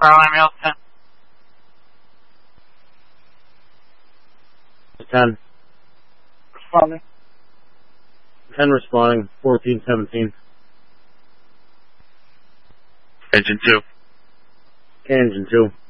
Caroline Mail 10. 10. Responding. 10 responding, 1417. Engine 2. Engine 2.